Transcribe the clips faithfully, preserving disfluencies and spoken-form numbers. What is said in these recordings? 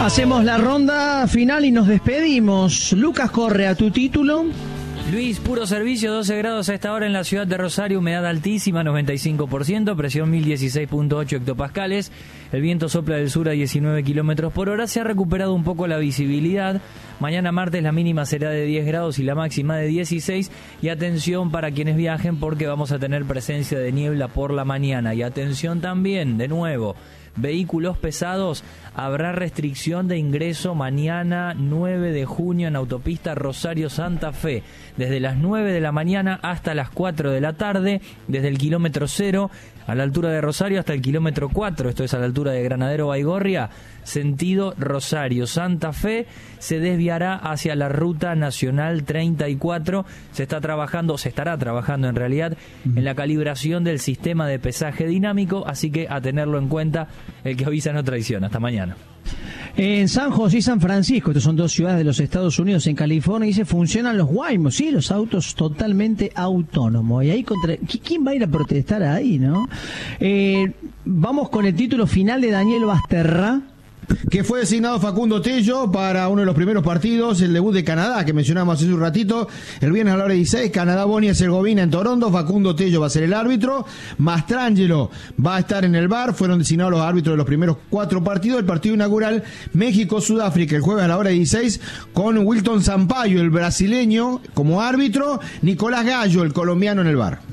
Hacemos la ronda final y nos despedimos. Lucas Correa, tu título. Luis, puro servicio, doce grados a esta hora en la ciudad de Rosario, humedad altísima, noventa y cinco por ciento, presión mil dieciséis punto ocho hectopascales, el viento sopla del sur a diecinueve kilómetros por hora, se ha recuperado un poco la visibilidad. Mañana martes la mínima será de diez grados y la máxima de dieciséis, y atención para quienes viajen porque vamos a tener presencia de niebla por la mañana, y atención también, de nuevo, vehículos pesados, habrá restricción de ingreso mañana nueve de junio en autopista Rosario-Santa Fe, desde las nueve de la mañana hasta las cuatro de la tarde, desde el kilómetro cero a la altura de Rosario hasta el kilómetro cuatro, esto es a la altura de Granadero Baigorria, sentido Rosario-Santa Fe, se desviará hacia la ruta nacional treinta y cuatro, se está trabajando, se estará trabajando en realidad, en la calibración del sistema de pesaje dinámico, así que a tenerlo en cuenta, el que avisa no traiciona. Hasta mañana. En San José y San Francisco, estas son dos ciudades de los Estados Unidos, en California, dice, funcionan los Waymo, sí, los autos totalmente autónomos. Y ahí contra... ¿Quién va a ir a protestar ahí, no? Eh, vamos con el título final de Daniel Basterra, que fue designado Facundo Tello para uno de los primeros partidos, el debut de Canadá, que mencionamos hace un ratito, el viernes a la hora dieciséis, Canadá, Bosnia y Herzegovina en Toronto. Facundo Tello va a ser el árbitro, Mastrangelo va a estar en el V A R, fueron designados los árbitros de los primeros cuatro partidos. El partido inaugural, México-Sudáfrica, el jueves a la hora dieciséis, con Wilton Sampaio, el brasileño, como árbitro, Nicolás Gallo, el colombiano, en el V A R.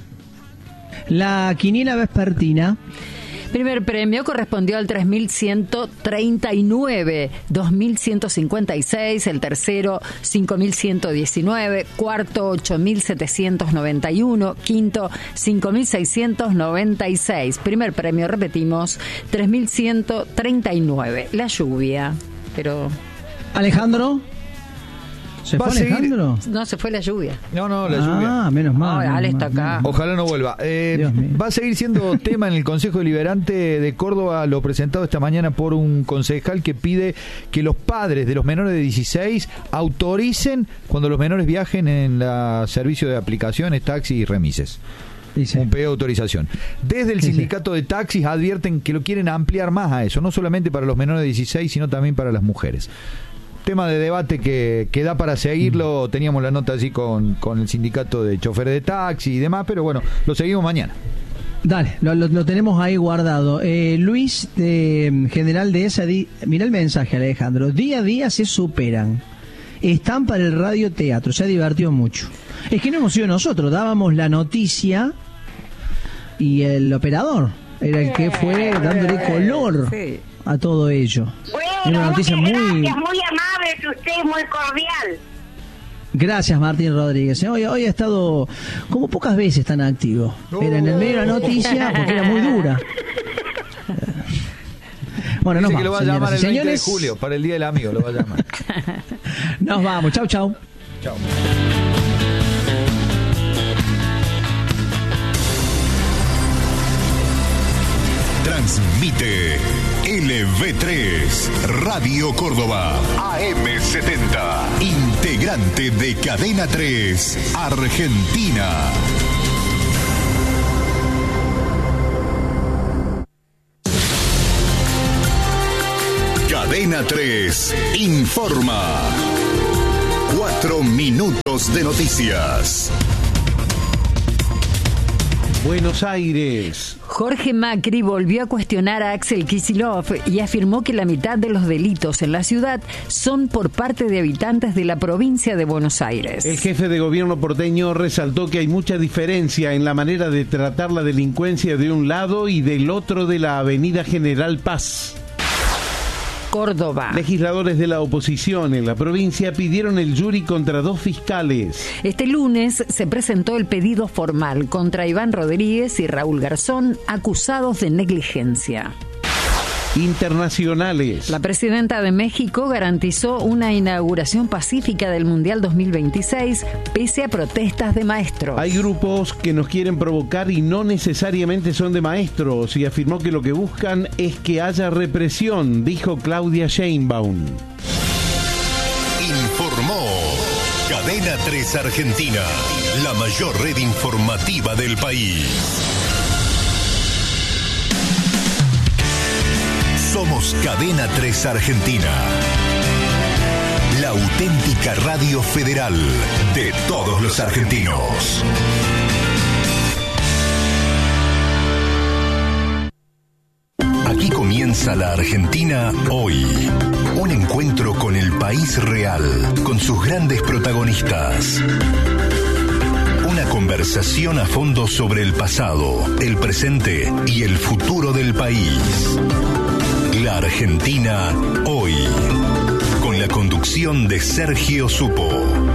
La quiniela vespertina. Primer premio correspondió al tres mil ciento treinta y nueve, dos mil ciento cincuenta y seis, el tercero cinco mil ciento diecinueve, cuarto ocho mil setecientos noventa y uno, quinto cinco mil seiscientos noventa y seis. Primer premio, repetimos, tres mil ciento treinta y nueve. La lluvia, pero... Alejandro. ¿Se fue Alejandro? No, se fue la lluvia. No, no, la ah, lluvia. Ah, menos mal. Ahora Ale está mal, acá. Ojalá no vuelva. Eh, va a seguir siendo tema en el Consejo Deliberante de Córdoba, lo presentado esta mañana por un concejal que pide que los padres de los menores de dieciséis autoricen cuando los menores viajen en el servicio de aplicaciones, taxis y remises. Dice. Un pedido de autorización. Desde el Dice. sindicato de taxis advierten que lo quieren ampliar más a eso, no solamente para los menores de dieciséis, sino también para las mujeres. Tema de debate que, que da para seguirlo. Teníamos la nota allí con, con el sindicato de choferes de taxi y demás, pero bueno, lo seguimos mañana. Dale, lo, lo, lo tenemos ahí guardado. Eh, Luis, de General de esa, di, mira el mensaje, Alejandro. Día a día se superan. Están para el radioteatro, se ha divertido mucho. Es que no hemos sido nosotros, dábamos la noticia y el operador era el que fue dándole color Sí. a todo ello. Bueno, una noticia muchas muy... gracias, muy amable, usted es muy cordial. Gracias, Martín Rodríguez. Hoy, hoy ha estado como pocas veces tan activo. Era en el medio de la noticia porque era muy dura. Bueno, nos Dice que vamos, lo va a llamar el señores. veinte de julio, para el Día del Amigo, lo va a llamar. Nos vamos, chau, chau. Chao. Transmite L V tres Radio Córdoba A M setenta, integrante de Cadena tres Argentina. Cadena tres informa. Cuatro minutos de noticias. Buenos Aires. Jorge Macri volvió a cuestionar a Axel Kicillof y afirmó que la mitad de los delitos en la ciudad son por parte de habitantes de la provincia de Buenos Aires. El jefe de gobierno porteño resaltó que hay mucha diferencia en la manera de tratar la delincuencia de un lado y del otro de la avenida General Paz. Córdoba. Legisladores de la oposición en la provincia pidieron el jury contra dos fiscales. Este lunes se presentó el pedido formal contra Iván Rodríguez y Raúl Garzón, acusados de negligencia. Internacionales. La presidenta de México garantizó una inauguración pacífica del Mundial dos mil veintiséis, pese a protestas de maestros. Hay grupos que nos quieren provocar y no necesariamente son de maestros, y afirmó que lo que buscan es que haya represión, dijo Claudia Sheinbaum. Informó Cadena tres Argentina, la mayor red informativa del país. Somos Somos Cadena tres Argentina. La auténtica radio federal de todos los argentinos. Aquí comienza La Argentina Hoy. Un encuentro con el país real, con sus grandes protagonistas. Una conversación a fondo sobre el pasado, el presente y el futuro del país. La Argentina Hoy. Con la conducción de Sergio Supo.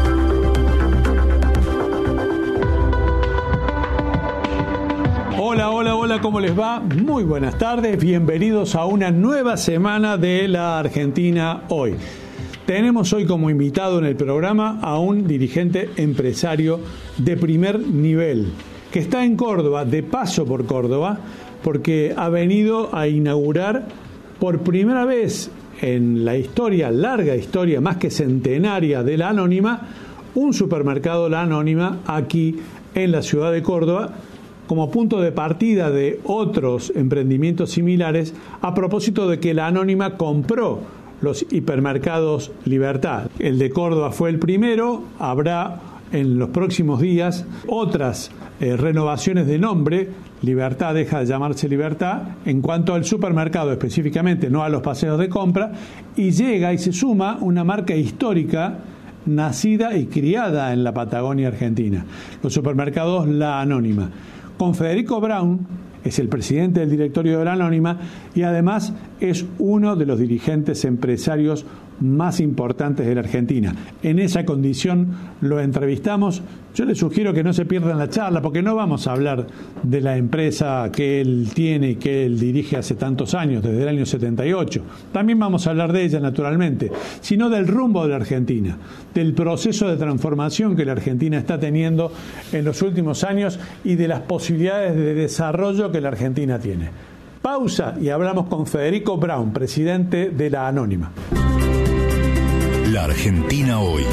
Hola, hola, hola, ¿cómo les va? Muy buenas tardes, bienvenidos a una nueva semana de La Argentina Hoy. Tenemos hoy como invitado en el programa a un dirigente empresario de primer nivel, que está en Córdoba, de paso por Córdoba, porque ha venido a inaugurar por primera vez en la historia, larga historia, más que centenaria de La Anónima, un supermercado La Anónima aquí en la ciudad de Córdoba, como punto de partida de otros emprendimientos similares, a propósito de que La Anónima compró los hipermercados Libertad. El de Córdoba fue el primero, habrá en los próximos días otras eh, renovaciones de nombre. Libertad deja de llamarse Libertad en cuanto al supermercado específicamente, no a los paseos de compra, y llega y se suma una marca histórica nacida y criada en la Patagonia Argentina, los supermercados La Anónima. Con Federico Braun, es el presidente del directorio de La Anónima y además es uno de los dirigentes empresarios más importantes de la Argentina. En esa condición lo entrevistamos. Yo le sugiero que no se pierdan la charla porque no vamos a hablar de la empresa que él tiene y que él dirige hace tantos años, desde el año setenta y ocho. También vamos a hablar de ella, naturalmente, sino del rumbo de la Argentina, del proceso de transformación que la Argentina está teniendo en los últimos años y de las posibilidades de desarrollo que la Argentina tiene. Pausa y hablamos con Federico Braun, presidente de La Anónima. La Argentina Hoy.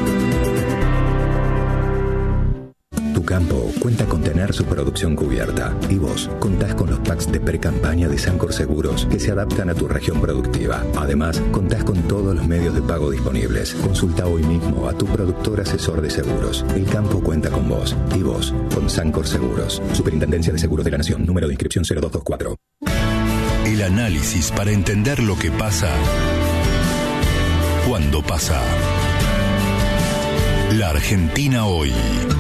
Tu campo cuenta con tener su producción cubierta y vos contás con los packs de pre-campaña de Sancor Seguros que se adaptan a tu región productiva. Además, contás con todos los medios de pago disponibles. Consulta hoy mismo a tu productor asesor de seguros. El campo cuenta con vos y vos con Sancor Seguros. Superintendencia de Seguros de la Nación. Número de inscripción cero dos dos cuatro. El análisis para entender lo que pasa cuando pasa. La Argentina Hoy.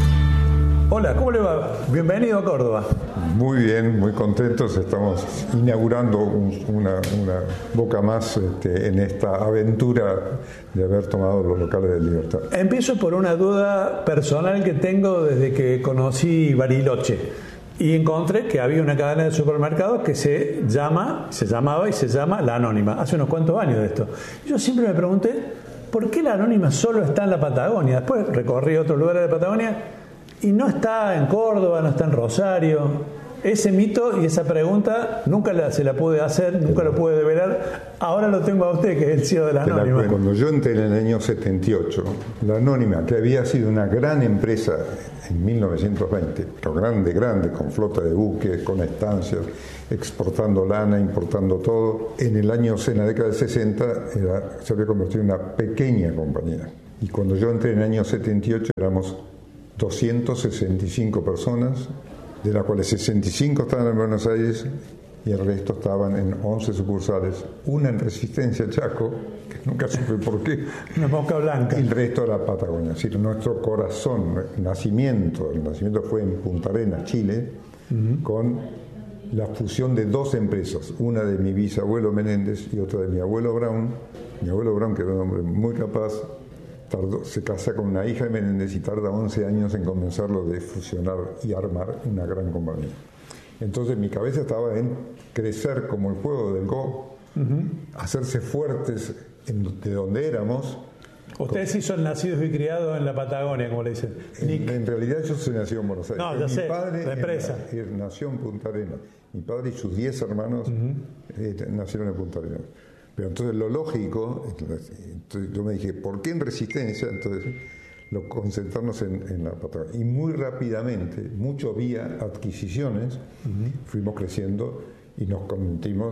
Hola, ¿cómo le va? Bienvenido a Córdoba. Muy bien, muy contentos. Estamos inaugurando un, una, una boca más este, en esta aventura de haber tomado los locales de Libertad. Empiezo por una duda personal que tengo desde que conocí Bariloche. Y encontré que había una cadena de supermercados que se llama, se llamaba y se llama La Anónima. Hace unos cuantos años de esto. Yo siempre me pregunté, ¿por qué La Anónima solo está en la Patagonia? Después recorrí otros lugares de la Patagonia y no está en Córdoba, no está en Rosario. Ese mito y esa pregunta nunca la, se la pude hacer, nunca lo pude develar. Ahora lo tengo a usted, que es el C E O de La Anónima. Cuando yo entré en el año setenta y ocho, La Anónima, que había sido una gran empresa en mil novecientos veinte, pero grande, grande, con flota de buques, con estancias, exportando lana, importando todo, en el año, en la década del sesenta, era, se había convertido en una pequeña compañía. Y cuando yo entré en el año setenta y ocho éramos doscientas sesenta y cinco personas, de las cuales sesenta y cinco estaban en Buenos Aires y el resto estaban en once sucursales, una en Resistencia Chaco, que nunca supe por qué, una Boca Blanca, y el resto de la Patagonia. Es decir, nuestro corazón, el nacimiento, el nacimiento fue en Punta Arenas, Chile, uh-huh. con la fusión de dos empresas, una de mi bisabuelo Menéndez y otra de mi abuelo Braun. Mi abuelo Braun, que era un hombre muy capaz, Tardó, se casa con una hija de Menéndez y tarda once años en convencerlo de fusionar y armar una gran compañía. Entonces mi cabeza estaba en crecer como el juego del Go, uh-huh. hacerse fuertes en, de donde éramos. Ustedes sí son nacidos y criados en la Patagonia, como le dicen. En, en realidad yo soy nacido en Buenos Aires. No, ya mi sé, padre la empresa. En la, nació en Punta Arenas. Mi padre y sus diez hermanos uh-huh. eh, nacieron en Punta Arenas. Pero entonces lo lógico, entonces yo me dije, ¿por qué en Resistencia? Entonces, lo concentrarnos en, en la Patagonia. Y muy rápidamente, mucho vía adquisiciones, uh-huh. fuimos creciendo y nos convertimos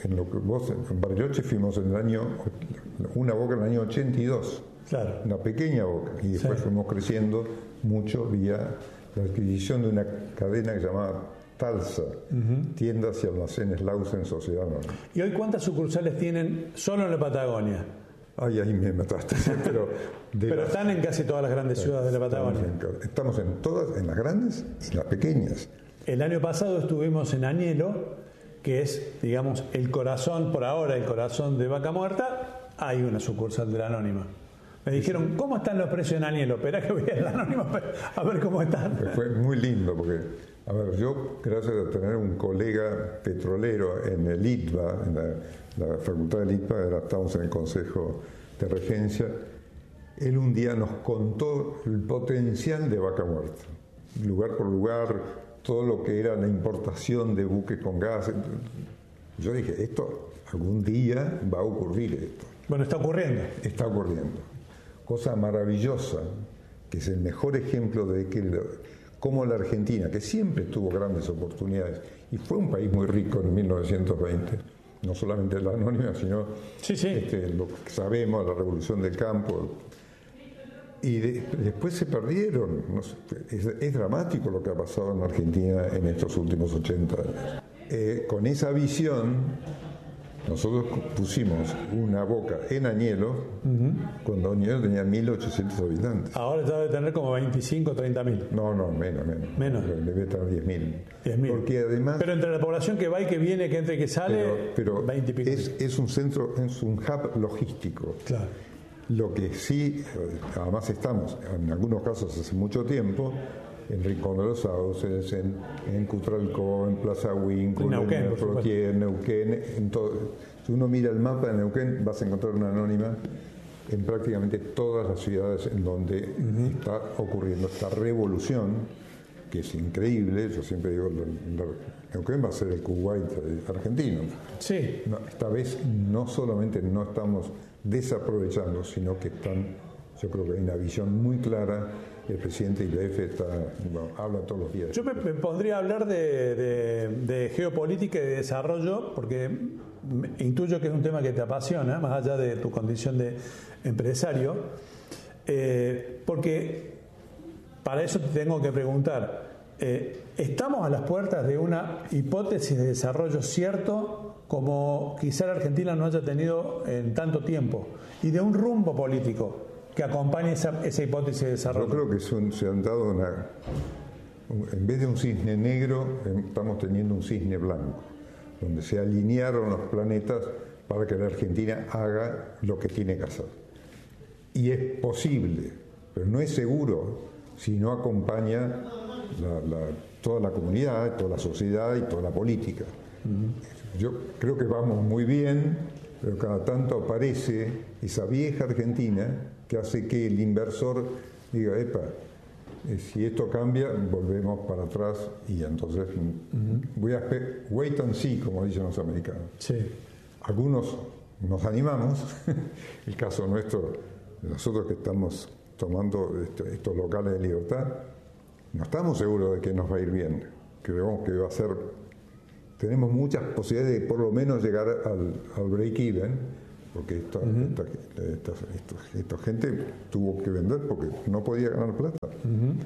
en lo que vos, en Bariloche fuimos en el año, una boca en el año ochenta y dos. Claro. Una pequeña boca. Y después Sí. fuimos creciendo mucho vía la adquisición de una cadena que se llamaba Talsa, uh-huh. Tiendas y Almacenes Lausen Sociedad Anónima. ¿Y hoy cuántas sucursales tienen solo en la Patagonia? Ay, ahí me mataste. Pero, de pero las, están en casi todas las grandes ciudades de la Patagonia. Estamos en, estamos en todas, en las grandes y las pequeñas. El año pasado estuvimos en Añelo, que es, digamos, el corazón, por ahora, el corazón de Vaca Muerta. Hay una sucursal de la Anónima. Me dijeron, ¿cómo están los precios en Añelo? Espera que voy a la Anónima a ver cómo están. Fue muy lindo porque, a ver, yo, gracias a tener un colega petrolero en el I T B A, en la, la facultad del I T B A, ahora estamos en el Consejo de Regencia, él un día nos contó el potencial de Vaca Muerta, lugar por lugar, todo lo que era la importación de buques con gas. Yo dije, esto, algún día va a ocurrir esto. Bueno, está ocurriendo. Está ocurriendo. Cosa maravillosa, que es el mejor ejemplo de que lo, cómo la Argentina, que siempre tuvo grandes oportunidades, y fue un país muy rico en mil novecientos veinte, no solamente la Anónima, sino sí, sí. Este, lo que sabemos, la revolución del campo, y de, después se perdieron. No sé, es, es dramático lo que ha pasado en Argentina en estos últimos ochenta años. Eh, con esa visión, nosotros pusimos una boca en Añelo, uh-huh. cuando Añelo tenía mil ochocientos habitantes. Ahora ya debe tener como veinticinco, treinta mil. No, no, menos, menos. Menos. Debe tener diez mil. diez mil. Porque además... Pero entre la población que va y que viene, que entra y que sale, pero, pero veinte y pico. Es, es un centro, es un hub logístico. Claro. Lo que sí, además estamos, en algunos casos hace mucho tiempo, en Rincón de los Sauces, en, en Cutralcó, en Plaza Huíncul, en Neuquén, en Frotier, en Neuquén, en todo. Si uno mira el mapa de Neuquén, vas a encontrar una Anónima en prácticamente todas las ciudades en donde uh-huh. está ocurriendo esta revolución, que es increíble. Yo siempre digo, Neuquén va a ser el Kuwait argentino. Sí. No, esta vez no solamente no estamos desaprovechando, sino que están, yo creo que hay una visión muy clara. El presidente I L F está, bueno, habla todos los días. Yo me, me pondría a hablar de, de, de geopolítica y de desarrollo, porque intuyo que es un tema que te apasiona, más allá de tu condición de empresario, eh, porque para eso te tengo que preguntar, eh, ¿estamos a las puertas de una hipótesis de desarrollo cierto, como quizá la Argentina no haya tenido en tanto tiempo, y de un rumbo político que acompañe esa, esa hipótesis de desarrollo? Yo creo que son, se han dado una... En vez de un cisne negro, estamos teniendo un cisne blanco, donde se alinearon los planetas para que la Argentina haga lo que tiene que hacer. Y es posible, pero no es seguro si no acompaña la, la, toda la comunidad, toda la sociedad y toda la política. Uh-huh. Yo creo que vamos muy bien, pero cada tanto aparece esa vieja Argentina que hace que el inversor diga, epa, eh, si esto cambia, volvemos para atrás, y entonces uh-huh. voy a wait and see, como dicen los americanos. Sí. Algunos nos animamos, el caso nuestro, nosotros que estamos tomando esto, estos locales de libertad, no estamos seguros de que nos va a ir bien, creemos que va a ser, tenemos muchas posibilidades de por lo menos llegar al, al break-even, porque esta, uh-huh. esta, esta, esta, esta gente tuvo que vender porque no podía ganar plata. Uh-huh.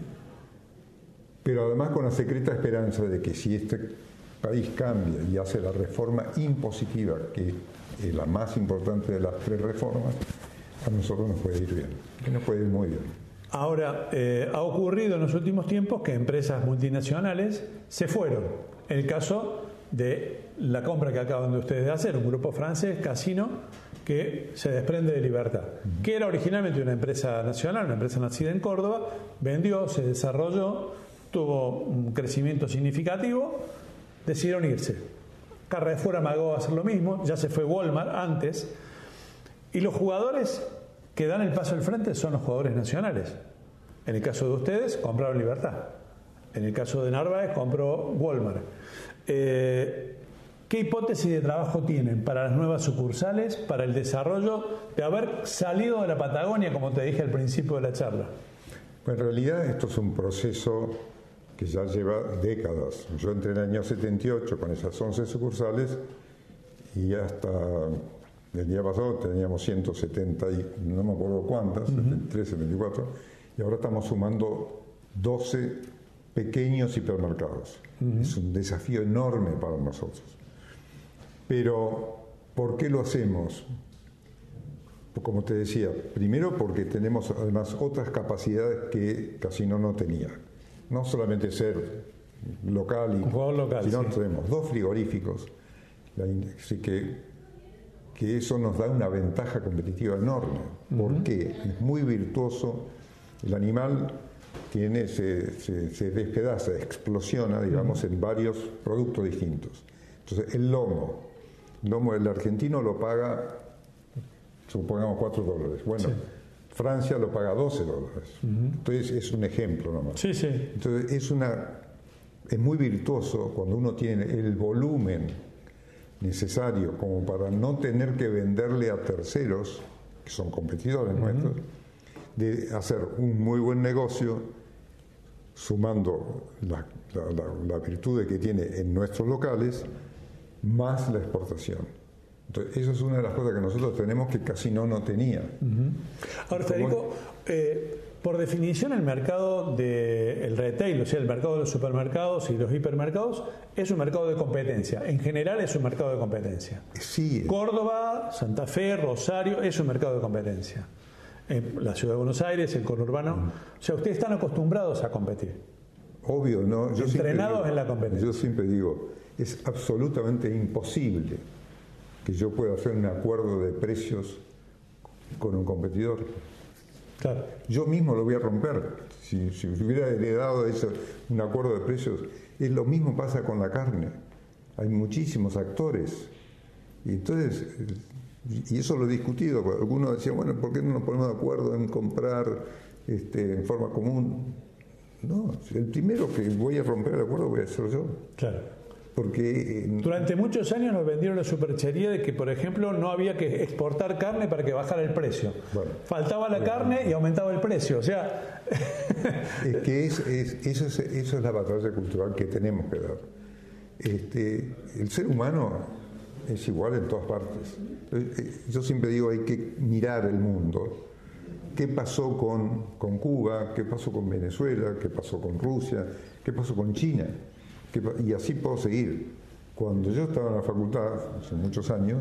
Pero además con la secreta esperanza de que si este país cambia y hace la reforma impositiva, que es la más importante de las tres reformas, a nosotros nos puede ir bien, que nos puede ir muy bien. Ahora, eh, ha ocurrido en los últimos tiempos que empresas multinacionales se fueron. En el caso de la compra que acaban de ustedes de hacer, un grupo francés, Casino, que se desprende de Libertad, uh-huh. que era originalmente una empresa nacional, una empresa nacida en Córdoba, vendió, se desarrolló, tuvo un crecimiento significativo, decidieron irse. Carrefour amagó a hacer lo mismo, ya se fue Walmart antes, y los jugadores que dan el paso al frente son los jugadores nacionales. En el caso de ustedes, compraron Libertad. En el caso de Narváez, compró Walmart. Eh, ¿Qué hipótesis de trabajo tienen para las nuevas sucursales, para el desarrollo de haber salido de la Patagonia, como te dije al principio de la charla? Pues en realidad esto es un proceso que ya lleva décadas. Yo entré en el año setenta y ocho con esas once sucursales y hasta el día pasado teníamos ciento setenta y no me acuerdo cuántas, uh-huh. setenta y tres, setenta y cuatro, y ahora estamos sumando doce pequeños hipermercados. Uh-huh. Es un desafío enorme para nosotros. Pero, ¿por qué lo hacemos? Como te decía, primero porque tenemos además otras capacidades que Casino no tenía. No solamente ser local, y, un jugador local, sino sí. tenemos dos frigoríficos, así que, que eso nos da una ventaja competitiva enorme. ¿Por uh-huh. qué? Es muy virtuoso. El animal tiene, se, se, se despedaza, explosiona, digamos, uh-huh. en varios productos distintos. Entonces, el lomo, el lomo del argentino lo paga, supongamos, cuatro dólares. Bueno, sí. Francia lo paga doce dólares. Uh-huh. Entonces, es un ejemplo nomás. Sí, sí. Entonces, es una... Es muy virtuoso cuando uno tiene el volumen necesario como para no tener que venderle a terceros, que son competidores uh-huh. nuestros, de hacer un muy buen negocio sumando la, la, la, la virtud que tiene en nuestros locales más la exportación. Entonces, eso es una de las cosas que nosotros tenemos que Casino no tenía. Uh-huh. Ahora, Federico, eh, por definición el mercado del retail, o sea, el mercado de los supermercados y los hipermercados, es un mercado de competencia. En general es un mercado de competencia. Sí. Córdoba, Santa Fe, Rosario, es un mercado de competencia. En la ciudad de Buenos Aires, el conurbano. Uh-huh. O sea, ustedes están acostumbrados a competir. Obvio, ¿no? Yo Entrenados digo, en la competencia. Yo siempre digo, es absolutamente imposible que yo pueda hacer un acuerdo de precios con un competidor. Claro. Yo mismo lo voy a romper. Si, si hubiera heredado eso, un acuerdo de precios, es lo mismo pasa con la carne. Hay muchísimos actores. Y entonces, y eso lo he discutido. Algunos decían, bueno, ¿por qué no nos ponemos de acuerdo en comprar este, en forma común? No, el primero que voy a romper el acuerdo voy a ser yo. Claro. Porque eh, durante muchos años nos vendieron la superchería de que, por ejemplo, no había que exportar carne para que bajara el precio. Bueno, faltaba la bueno, carne y aumentaba el precio. O sea, es que es, es, eso, es, eso es la batalla cultural que tenemos que dar. Este, el ser humano es igual en todas partes. Yo siempre digo, hay que mirar el mundo. ¿Qué pasó con, con Cuba? ¿Qué pasó con Venezuela? ¿Qué pasó con Rusia? ¿Qué pasó con China? Y así puedo seguir. Cuando yo estaba en la facultad, hace muchos años,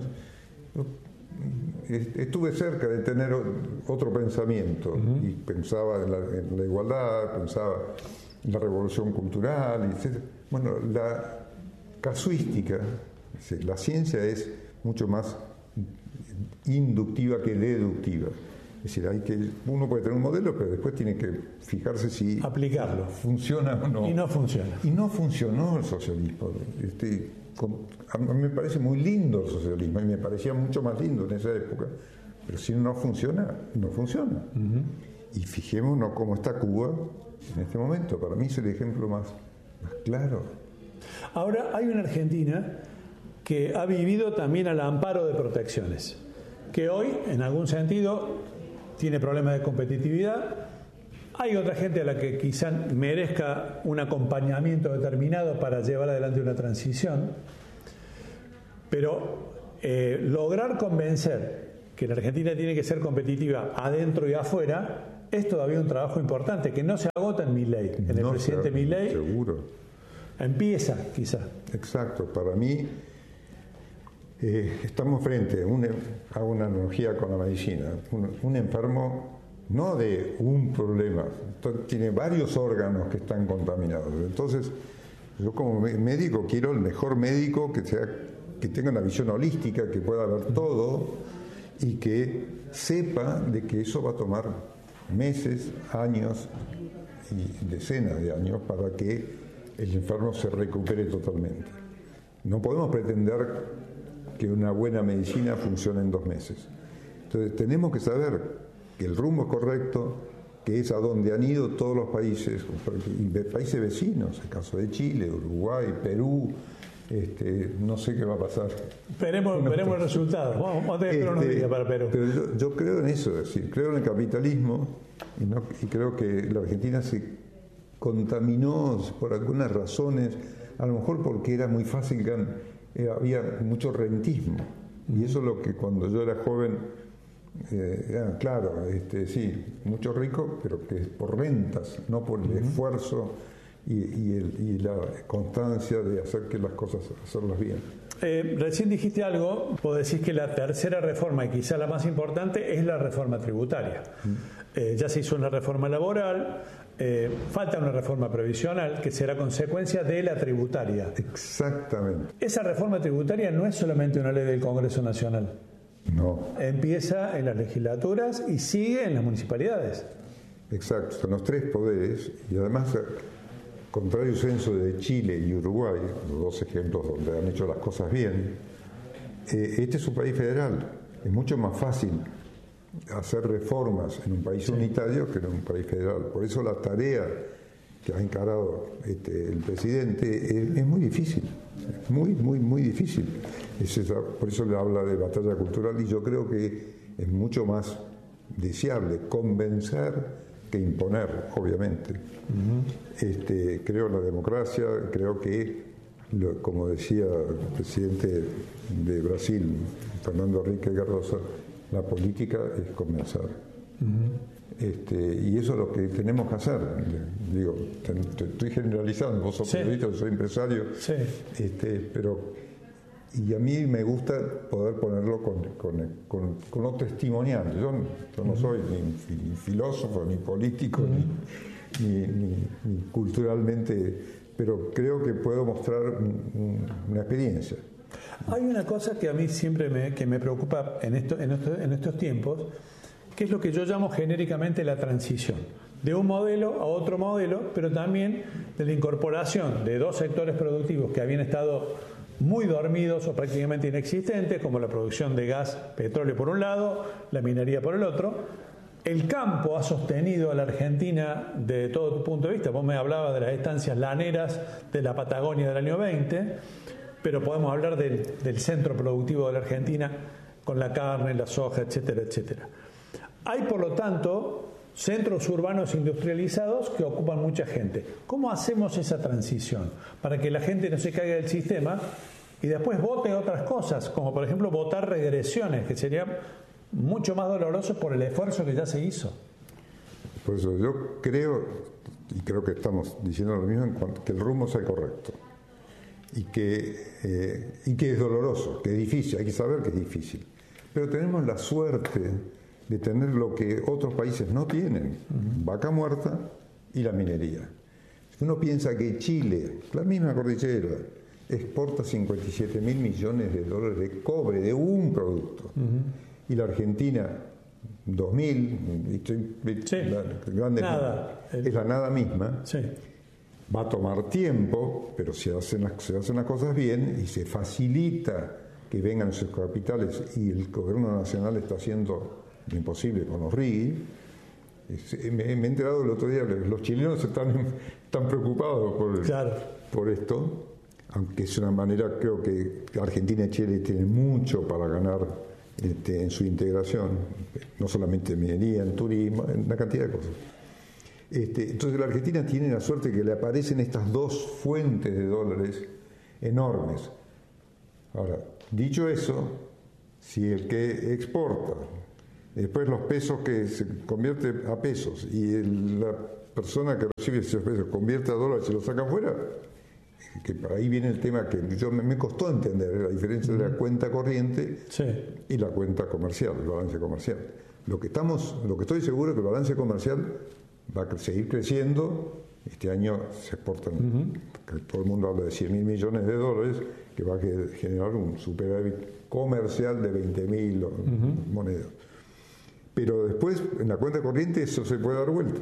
estuve cerca de tener otro pensamiento. Uh-huh. Y pensaba en la, en la igualdad, pensaba en la revolución cultural, etcétera. Bueno, la casuística, la ciencia es mucho más inductiva que deductiva. Es decir, hay que, uno puede tener un modelo, pero después tiene que fijarse si aplicarlo funciona o no. Y no funciona. Y no funcionó el socialismo. Este, con, a mí me parece muy lindo el socialismo, y me parecía mucho más lindo en esa época. Pero si no funciona, no funciona. Uh-huh. Y fijémonos cómo está Cuba en este momento. Para mí es el ejemplo más, más claro. Ahora, hay una Argentina que ha vivido también al amparo de protecciones, que hoy, en algún sentido, tiene problemas de competitividad. Hay otra gente a la que quizá merezca un acompañamiento determinado para llevar adelante una transición, pero eh, lograr convencer que la Argentina tiene que ser competitiva adentro y afuera es todavía un trabajo importante que no se agota en Milei, en el no presidente Milei. Seguro. Empieza, quizá. Exacto. Para mí, Eh, estamos frente a una, a una analogía con la medicina. Un, un enfermo no de un problema, tiene varios órganos que están contaminados. Entonces, yo como médico quiero el mejor médico que sea, que tenga una visión holística, que pueda ver todo y que sepa de que eso va a tomar meses, años y decenas de años para que el enfermo se recupere totalmente. No podemos pretender que una buena medicina funcione en dos meses. Entonces tenemos que saber que el rumbo es correcto, que es a donde han ido todos los países, países vecinos, el caso de Chile, Uruguay, Perú, este, no sé qué va a pasar. Veremos, no, veremos el resultado. Vamos, vamos a tener este, unos días para Perú. Pero yo, yo creo en eso, es decir, creo en el capitalismo y, no, y creo que la Argentina se contaminó por algunas razones, a lo mejor porque era muy fácil eh, había mucho rentismo. Y eso es lo que cuando yo era joven, eh, era, claro, este, sí, mucho rico, pero que es por rentas, no por el uh-huh. esfuerzo y, y, el, y la constancia de hacer que las cosas, hacerlas bien. Eh, recién dijiste algo, vos decís que la tercera reforma, y quizá la más importante, es la reforma tributaria. Mm. Eh, ya se hizo una reforma laboral, eh, falta una reforma previsional que será consecuencia de la tributaria. Exactamente. Esa reforma tributaria no es solamente una ley del Congreso Nacional. No. Empieza en las legislaturas y sigue en las municipalidades. Exacto, son los tres poderes y además, contrario censo de Chile y Uruguay, los dos ejemplos donde han hecho las cosas bien, eh, este es un país federal. Es mucho más fácil hacer reformas en un país sí. unitario que en un país federal. Por eso la tarea que ha encarado este, el presidente es, es muy difícil, es muy, muy, muy difícil. Es esa, por eso le habla de batalla cultural y yo creo que es mucho más deseable convencer que imponer, obviamente. Uh-huh. Este, creo en la democracia, creo que, lo, como decía el presidente de Brasil, Fernando Henrique Cardoso, la política es convencer. Uh-huh. Este, y eso es lo que tenemos que hacer. Digo, te, te estoy generalizando, vos sos sí. periodista, yo soy empresario, sí. este, pero y a mí me gusta poder ponerlo con, con, con, con lo testimonial. Yo, yo no soy ni, ni filósofo, ni político, uh-huh. ni, ni, ni, ni culturalmente, pero creo que puedo mostrar un, una experiencia. Hay una cosa que a mí siempre me, que me preocupa en, esto, en, esto, en estos tiempos, que es lo que yo llamo genéricamente la transición, de un modelo a otro modelo, pero también de la incorporación de dos sectores productivos que habían estado muy dormidos o prácticamente inexistentes, como la producción de gas, petróleo por un lado, la minería por el otro. El campo ha sostenido a la Argentina de todo tu punto de vista. Vos me hablabas de las estancias laneras de la Patagonia del año veinte, pero podemos hablar del, del centro productivo de la Argentina con la carne, la soja, etcétera, etcétera. Hay, por lo tanto, centros urbanos industrializados que ocupan mucha gente. ¿Cómo hacemos esa transición para que la gente no se caiga del sistema y después vote otras cosas, como por ejemplo votar regresiones, que sería mucho más doloroso por el esfuerzo que ya se hizo? Por eso yo creo, y creo que estamos diciendo lo mismo, en cuanto que el rumbo sea correcto y que, eh, y que es doloroso, que es difícil, hay que saber que es difícil, pero tenemos la suerte de tener lo que otros países no tienen, uh-huh. vaca muerta y la minería. Si uno piensa que Chile, la misma cordillera, exporta cincuenta y siete mil millones de dólares de cobre de un producto, uh-huh. y la Argentina dos mil, sí. la, grande, nada. es la nada misma, sí. va a tomar tiempo, pero se hacen, las, se hacen las cosas bien y se facilita que vengan sus capitales, y el gobierno nacional está haciendo lo imposible con los R I G I. Me, me he enterado el otro día, los chilenos están, están preocupados por, claro. por esto, aunque es una manera, creo que Argentina y Chile tienen mucho para ganar este, en su integración, no solamente en minería, en turismo, en una cantidad de cosas. Este, entonces la Argentina tiene la suerte que le aparecen estas dos fuentes de dólares enormes. Ahora, dicho eso, si el que exporta, después los pesos que se convierte a pesos y el, la persona que recibe esos pesos convierte a dólares y se los saca afuera, que para ahí viene el tema que yo me, me costó entender, la diferencia de la cuenta corriente sí. y la cuenta comercial, el balance comercial. Lo que estamos, lo que estoy seguro es que el balance comercial va a seguir creciendo. Este año se exportan, uh-huh. todo el mundo habla de cien mil millones de dólares, que va a generar un superávit comercial de veinte mil uh-huh. monedas. Pero después, en la cuenta corriente, eso se puede dar vuelta.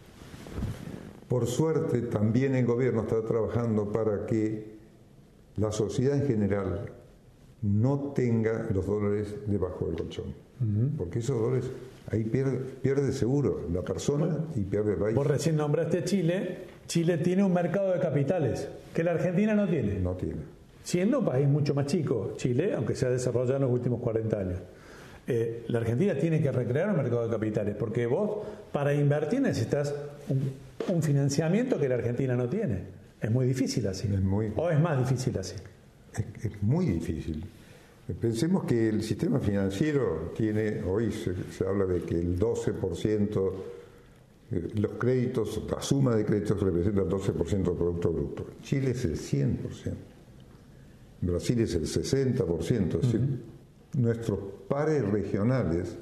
Por suerte, también el gobierno está trabajando para que la sociedad en general no tenga los dólares debajo del colchón. Uh-huh. Porque esos dólares, ahí pierde, pierde seguro la persona bueno, y pierde el país. Vos recién nombraste Chile. Chile tiene un mercado de capitales que la Argentina no tiene. No tiene. Siendo un país mucho más chico, Chile, aunque se ha desarrollado en los últimos cuarenta años. Eh, la Argentina tiene que recrear un mercado de capitales, porque vos, para invertir, necesitas un, un financiamiento que la Argentina no tiene. Es muy difícil así. Es muy... ¿O es más difícil así? es, es muy difícil. Pensemos que el sistema financiero tiene, hoy se, se habla de que el doce por ciento, eh, los créditos, la suma de créditos representa el doce por ciento del Producto Bruto. Chile es el cien por ciento. Brasil es el sesenta por ciento. Es decir, uh-huh. nuestros pares regionales,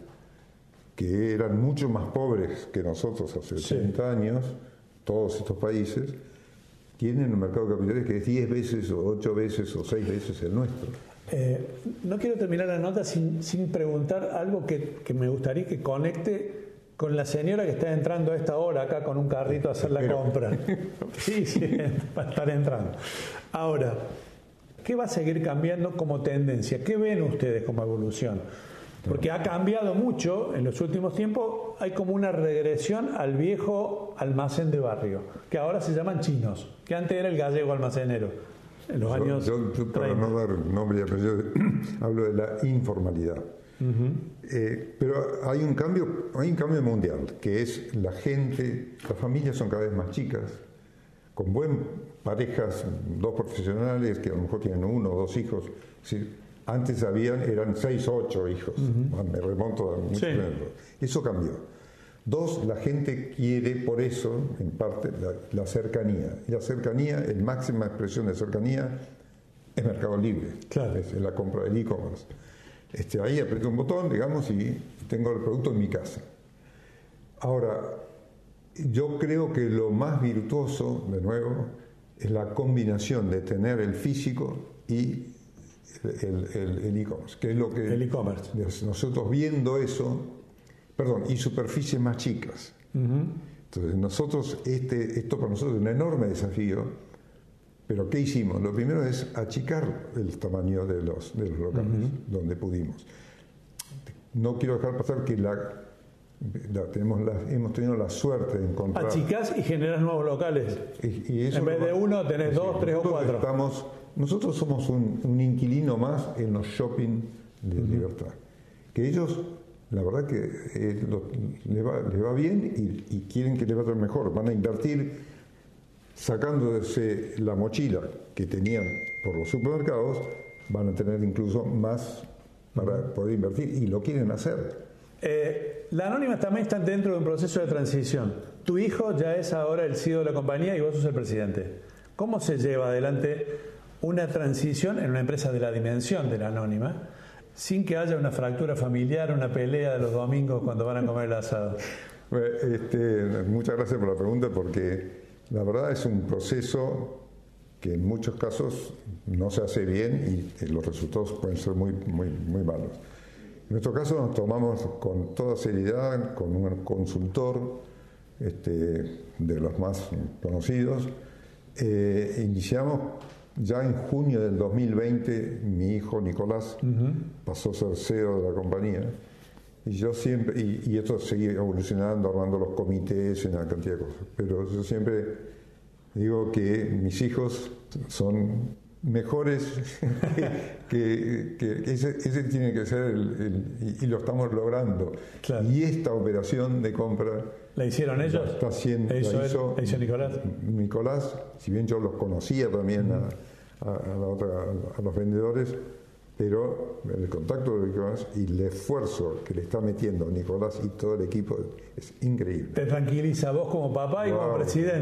que eran mucho más pobres que nosotros hace sí. treinta años, todos estos países, tienen un mercado de capitales que es diez veces o ocho veces o seis veces el nuestro. Eh, no quiero terminar la nota sin, sin preguntar algo que, que me gustaría que conecte con la señora que está entrando a esta hora acá con un carrito a hacer la Pero. compra. Sí, sí, va a estar entrando. Ahora, ¿qué va a seguir cambiando como tendencia? ¿Qué ven ustedes como evolución? Porque ha cambiado mucho en los últimos tiempos. Hay como una regresión al viejo almacén de barrio, que ahora se llaman chinos, que antes era el gallego almacenero. En los yo, años yo, yo para no dar nombre y apellido, hablo de la informalidad. Uh-huh. Eh, pero hay un cambio, hay un cambio mundial, que es la gente, las familias son cada vez más chicas, con buen parejas, dos profesionales que a lo mejor tienen uno o dos hijos. ¿Sí? Antes habían, eran seis o ocho hijos. Uh-huh. Me remonto a mucho sí. tiempo. Eso cambió. Dos, la gente quiere, por eso, en parte, la, la cercanía. Y la cercanía, el máxima expresión de cercanía, es Mercado Libre. Claro. Es la compra del e-commerce. Este, ahí aprieto un botón, digamos, y tengo el producto en mi casa. Ahora, yo creo que lo más virtuoso, de nuevo, es la combinación de tener el físico y el, el, el e-commerce, que es lo que... El e-commerce. Nosotros viendo eso... Perdón, y superficies más chicas. Uh-huh. Entonces, nosotros, este, esto para nosotros es un enorme desafío, pero ¿qué hicimos? Lo primero es achicar el tamaño de los, de los locales, uh-huh. donde pudimos. No quiero dejar pasar que la, la, tenemos la, hemos tenido la suerte de encontrar... Achicás y generas nuevos locales. Y, y eso en vez de uno tenés sí, dos, tres o cuatro. Estamos, nosotros somos un, un inquilino más en los shopping de uh-huh. Libertad. Que ellos... La verdad que eh, lo, le, va, le va bien y, y quieren que le vaya mejor. Van a invertir sacándose la mochila que tenían por los supermercados, van a tener incluso más para poder invertir y lo quieren hacer. Eh, la Anónima también está dentro de un proceso de transición. Tu hijo ya es ahora el C E O de la compañía y vos sos el presidente. ¿Cómo se lleva adelante una transición en una empresa de la dimensión de la Anónima sin que haya una fractura familiar, una pelea de los domingos cuando van a comer el asado? Bueno, este, muchas gracias por la pregunta, porque la verdad es un proceso que en muchos casos no se hace bien y los resultados pueden ser muy, muy, muy malos. En nuestro caso nos tomamos con toda seriedad, con un consultor este, de los más conocidos. Eh, iniciamos ya en junio del dos mil veinte, mi hijo Nicolás uh-huh. pasó a ser C E O de la compañía, y yo siempre, y, y esto seguía evolucionando, armando los comités, en una cantidad de cosas, pero yo siempre digo que mis hijos son mejores que, que, que ese, ese tiene que ser el, el, y, y lo estamos logrando. Claro. Y esta operación de compra ¿la hicieron ellos? Está haciendo, ¿La hizo, la hizo, él, hizo Nicolás? Nicolás, si bien yo los conocía también mm. a, a, a, la otra, a los vendedores, pero el contacto de Nicolás y el esfuerzo que le está metiendo Nicolás y todo el equipo es increíble. Te tranquiliza vos como papá y wow. como presidente.